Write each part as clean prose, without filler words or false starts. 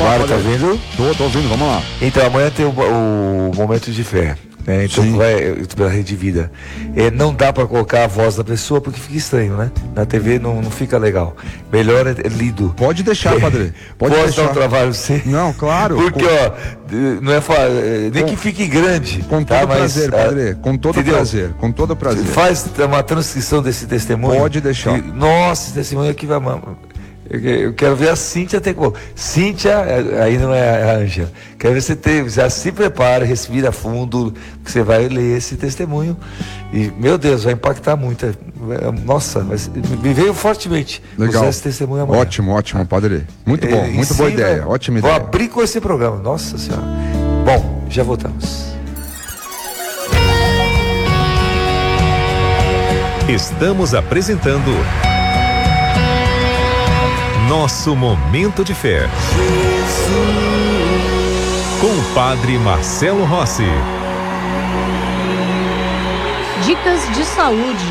lá, tá ouvindo? Tô ouvindo, vamos lá. Então, amanhã tem o Momento de Fé. Então vai pela Rede Vida. Não dá para colocar a voz da pessoa porque fica estranho, né? Na TV não fica legal. Melhor é lido. Pode deixar, padre. Pode deixar. Dar um trabalho você? Não, claro. Porque, não é nem que fique grande. Com todo prazer, padre. Com todo prazer. Com todo prazer. Faz uma transcrição desse testemunho. Pode deixar. Nossa, esse testemunho aqui vai... Eu quero ver a Cíntia ter como. Cíntia, aí não é a Ângela. Quero ver você já se prepara, respira fundo, que você vai ler esse testemunho. E, meu Deus, vai impactar muito. Nossa, me veio fortemente. Legal. Esse testemunho amanhã. Ótimo, padre. Muito bom, muito boa ideia. Ótima ideia. Vou abrir com esse programa. Nossa Senhora. Bom, já voltamos. Estamos apresentando Nosso Momento de Fé. Com o Padre Marcelo Rossi. Dicas de saúde.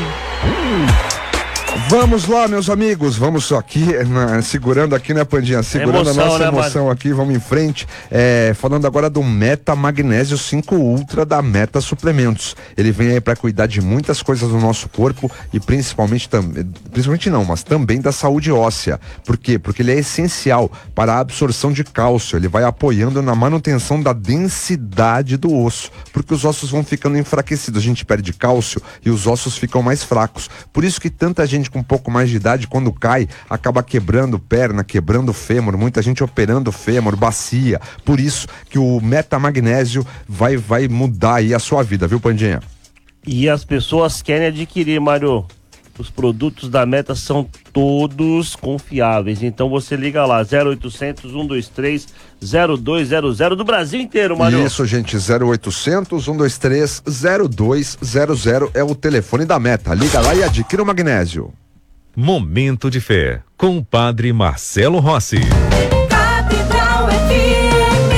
Vamos lá, meus amigos, vamos aqui, segurando aqui, né, Pandinha? Segurando emoção, a nossa emoção aqui, vamos em frente. Falando agora do Meta Magnésio 5 Ultra da Meta Suplementos. Ele vem aí para cuidar de muitas coisas do nosso corpo e principalmente não, mas também da saúde óssea. Por quê? Porque ele é essencial para a absorção de cálcio. Ele vai apoiando na manutenção da densidade do osso, porque os ossos vão ficando enfraquecidos. A gente perde cálcio e os ossos ficam mais fracos. Por isso que tanta gente com um pouco mais de idade, quando cai, acaba quebrando perna, quebrando fêmur, muita gente operando fêmur, bacia. Por isso que o Meta Magnésio vai mudar aí a sua vida, viu, Pandinha? E as pessoas querem adquirir, Mário. Os produtos da Meta são todos confiáveis. Então você liga lá, 0800 123 0200 do Brasil inteiro, Mário. Isso, gente, 0800 123 0200 é o telefone da Meta. Liga lá e adquira o magnésio. Momento de Fé, com o Padre Marcelo Rossi. Catedral FM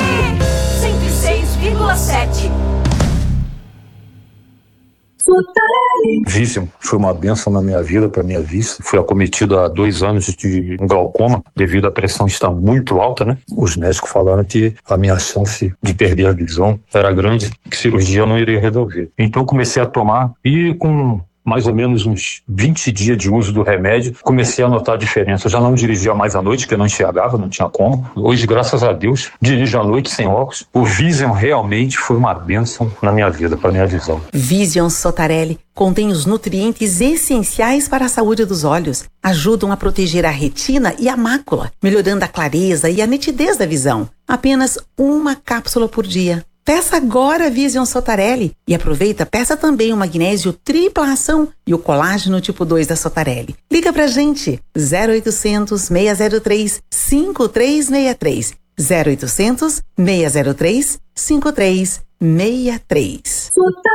106,7. Vício foi uma bênção na minha vida, para minha vista. Fui acometido há 2 anos de glaucoma, devido à pressão estar muito alta, né? Os médicos falaram que a minha chance de perder a visão era grande, que cirurgia não iria resolver. Então comecei a tomar e com mais ou menos uns 20 dias de uso do remédio, comecei a notar a diferença. Eu já não dirigia mais à noite, porque eu não enxergava, não tinha como. Hoje, graças a Deus, dirijo à noite sem óculos. O Vision realmente foi uma bênção na minha vida, para minha visão. Vision Sotarelli contém os nutrientes essenciais para a saúde dos olhos. Ajudam a proteger a retina e a mácula, melhorando a clareza e a nitidez da visão. Apenas uma cápsula por dia. Peça agora a Vision Sotarelli e peça também o magnésio tripla ação e o colágeno tipo 2 da Sotarelli. Liga pra gente, 0800 603 5363, 0800 603 5363.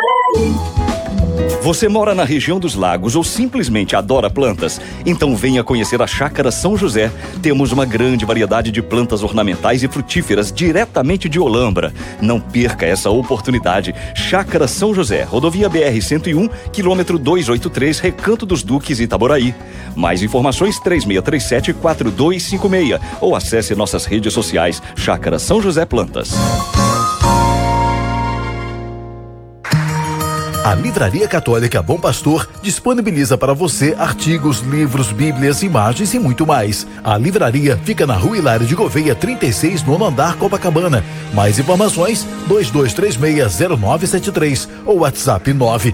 Você mora na região dos lagos ou simplesmente adora plantas? Então venha conhecer a Chácara São José. Temos uma grande variedade de plantas ornamentais e frutíferas diretamente de Olambra. Não perca essa oportunidade. Chácara São José, rodovia BR-101, quilômetro 283, Recanto dos Duques, Itaboraí. Mais informações 3637-4256 ou acesse nossas redes sociais Chácara São José Plantas. A Livraria Católica Bom Pastor disponibiliza para você artigos, livros, bíblias, imagens e muito mais. A livraria fica na Rua Hilário de Gouveia, 36, nono andar, Copacabana. Mais informações, 22360973 ou WhatsApp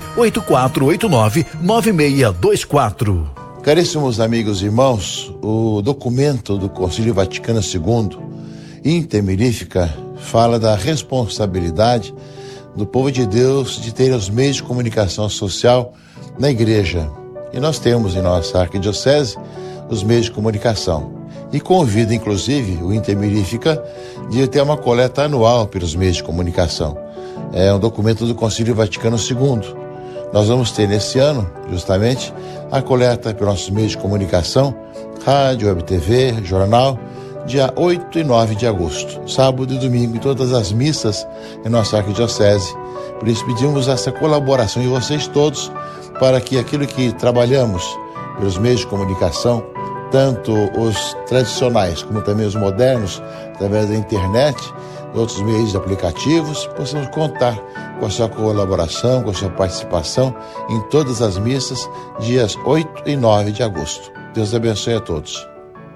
984899624. Caríssimos amigos e irmãos, o documento do Concílio Vaticano II, Inter Mirifica, fala da responsabilidade do povo de Deus de ter os meios de comunicação social na igreja. E nós temos em nossa arquidiocese os meios de comunicação. E convida, inclusive, o Inter Mirifica de ter uma coleta anual pelos meios de comunicação. É um documento do Concílio Vaticano II. Nós vamos ter nesse ano, justamente, a coleta pelos nossos meios de comunicação, rádio, web TV, jornal, dia 8 e 9 de agosto, sábado e domingo, em todas as missas em nossa arquidiocese. Por isso pedimos essa colaboração de vocês todos para que aquilo que trabalhamos pelos meios de comunicação, tanto os tradicionais como também os modernos, através da internet, outros meios de aplicativos, possamos contar com a sua colaboração, com a sua participação em todas as missas, dias 8 e 9 de agosto. Deus abençoe a todos.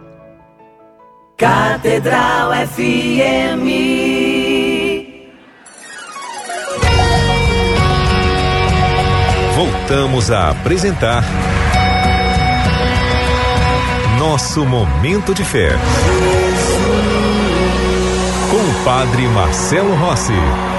Catedral FM. Voltamos a apresentar Nosso Momento de Fé. Com o Padre Marcelo Rossi.